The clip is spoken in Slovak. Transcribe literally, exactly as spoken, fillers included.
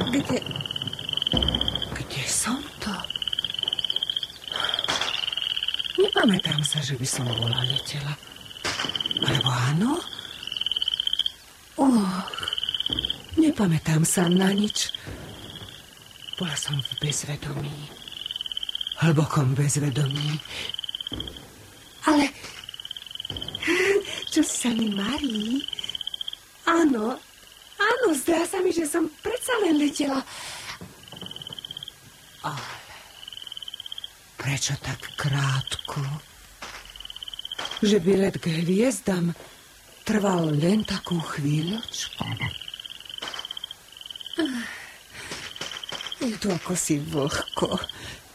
Kde... Kde som to? Nepamätám sa, že by som bola letela. Alebo áno? Och, nepamätám sa na nič. Bola som v bezvedomí. Hlbokom bezvedomí. Ale... Čo sa mi marí? Áno, áno, zdá sa mi, že som predsa len letela. Ale... Prečo tak krátko? Že výlet k hviezdam trval len takú chvíľočku. Je tu ako si vlhko.